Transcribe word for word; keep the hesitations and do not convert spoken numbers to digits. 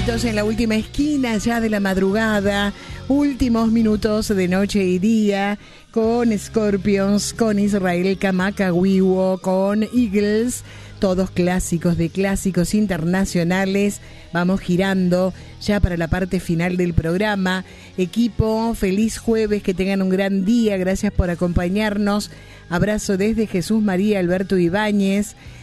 minutitos en la última esquina ya de la madrugada, últimos minutos de noche y día, con Scorpions, con Israel Kamakawiwo, con Eagles, todos clásicos de clásicos internacionales. Vamos girando ya para la parte final del programa. Equipo, feliz jueves, que tengan un gran día, gracias por acompañarnos. Abrazo desde Jesús María Alberto Ibáñez.